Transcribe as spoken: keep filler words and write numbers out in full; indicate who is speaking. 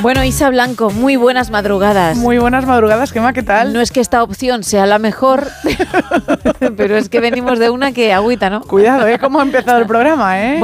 Speaker 1: Bueno, Isa Blanco, muy buenas madrugadas.
Speaker 2: Muy buenas madrugadas, Gemma, ¿qué tal?
Speaker 1: No es que esta opción sea la mejor, pero es que venimos de una que agüita, ¿no?
Speaker 2: Cuidado, ¿eh? ¿Cómo ha empezado el programa, eh?